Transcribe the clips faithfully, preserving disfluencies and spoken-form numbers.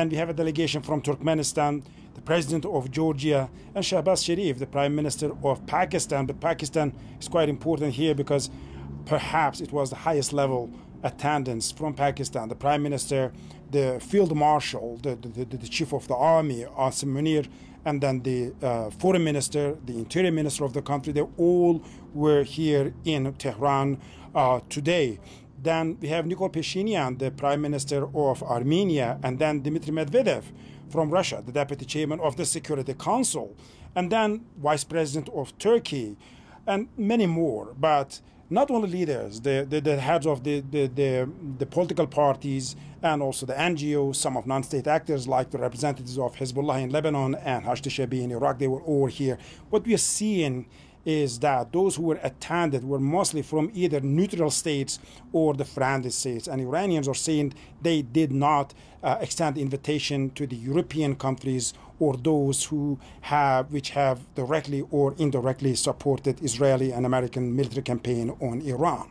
then we have a delegation from Turkmenistan, the president of Georgia, and Shahbaz Sharif, the prime minister of Pakistan. But Pakistan is quite important here because perhaps it was the highest level attendance from Pakistan. The prime minister, the field marshal, the, the, the, the chief of the army, Asim Munir, and then the uh, foreign minister, the interior minister of the country, they all were here in Tehran uh, today. Then we have Nikol Pashinyan, the prime minister of Armenia, and then Dmitry Medvedev from Russia, the deputy chairman of the Security Council, and then vice president of Turkey, and many more. But not only leaders, the, the, the heads of the, the, the, the political parties and also the N G Os, some of non-state actors like the representatives of Hezbollah in Lebanon and Hashd Shabi in Iraq, they were all here. What we are seeing is that those who were attended were mostly from either neutral states or the friendly states. And Iranians are saying they did not uh, extend the invitation to the European countries or those who have, which have directly or indirectly supported Israeli and American military campaign on Iran.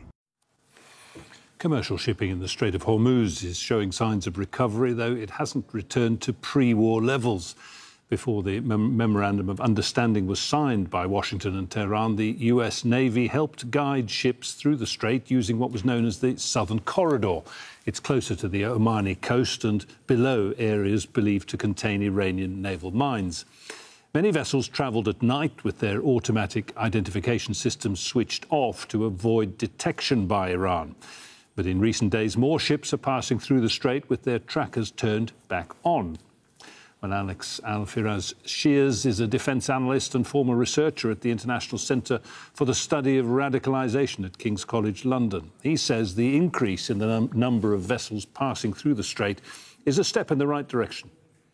Commercial shipping in the Strait of Hormuz is showing signs of recovery, though it hasn't returned to pre-war levels. Before the mem- Memorandum of Understanding was signed by Washington and Tehran, the U S Navy helped guide ships through the strait using what was known as the Southern Corridor. It's closer to the Omani coast and below areas believed to contain Iranian naval mines. Many vessels travelled at night with their automatic identification systems switched off to avoid detection by Iran. But in recent days, more ships are passing through the strait with their trackers turned back on. Well, Alex Al-Firaz Shears is a defence analyst and former researcher at the International Centre for the Study of Radicalisation at King's College London. He says the increase in the num- number of vessels passing through the strait is a step in the right direction.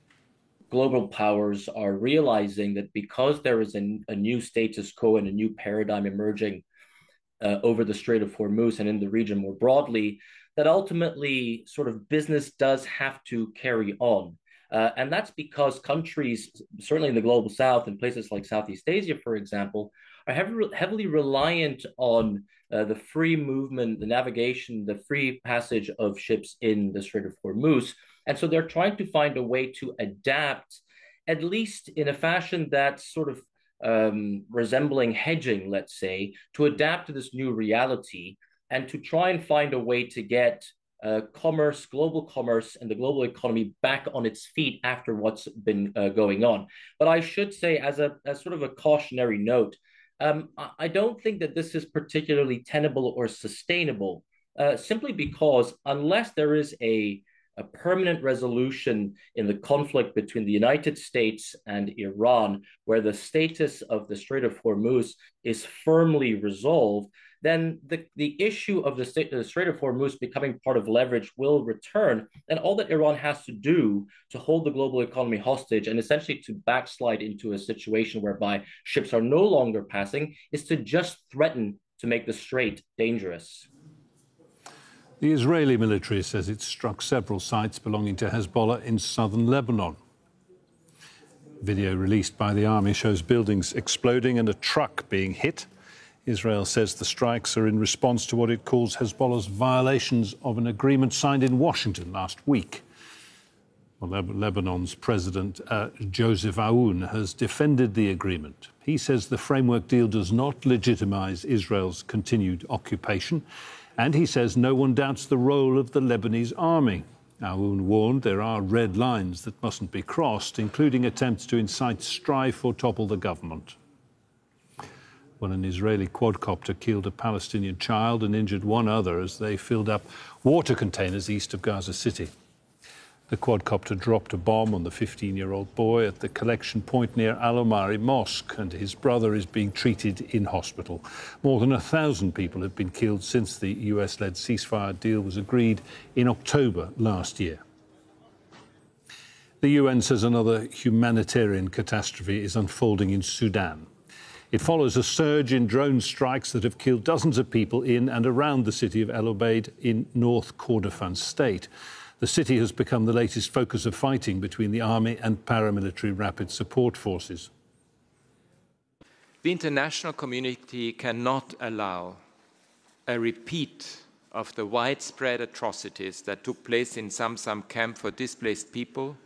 Global powers are realising that because there is a, a new status quo and a new paradigm emerging uh, over the Strait of Hormuz and in the region more broadly, that ultimately sort of business does have to carry on. Uh, and that's because countries, certainly in the global south and places like Southeast Asia, for example, are heavily, heavily reliant on uh, the free movement, the navigation, the free passage of ships in the Strait of Hormuz. And so they're trying to find a way to adapt, at least in a fashion that's sort of um, resembling hedging, let's say, to adapt to this new reality and to try and find a way to get Uh, commerce, global commerce, and the global economy back on its feet after what's been uh, going on. But I should say, as a as sort of a cautionary note, um, I don't think that this is particularly tenable or sustainable, uh, simply because unless there is a, a permanent resolution in the conflict between the United States and Iran, where the status of the Strait of Hormuz is firmly resolved, then the, the issue of the, state, the Strait of Hormuz becoming part of leverage will return. And all that Iran has to do to hold the global economy hostage and essentially to backslide into a situation whereby ships are no longer passing is to just threaten to make the strait dangerous. The Israeli military says it struck several sites belonging to Hezbollah in southern Lebanon. Video released by the army shows buildings exploding and a truck being hit. Israel says the strikes are in response to what it calls Hezbollah's violations of an agreement signed in Washington last week. Well, Lebanon's President uh, Joseph Aoun has defended the agreement. He says the framework deal does not legitimize Israel's continued occupation, and he says no one doubts the role of the Lebanese army. Aoun warned there are red lines that mustn't be crossed, including attempts to incite strife or topple the government. When an Israeli quadcopter killed a Palestinian child and injured one other as they filled up water containers east of Gaza City. The quadcopter dropped a bomb on the fifteen-year-old boy at the collection point near Al-Omari Mosque, and his brother is being treated in hospital. More than a thousand people have been killed since the U S-led ceasefire deal was agreed in October last year. The U N says another humanitarian catastrophe is unfolding in Sudan. It follows a surge in drone strikes that have killed dozens of people in and around the city of El Obeid in North Kordofan state. The city has become the latest focus of fighting between the army and paramilitary rapid support forces. The international community cannot allow a repeat of the widespread atrocities that took place in Zamzam camp for displaced people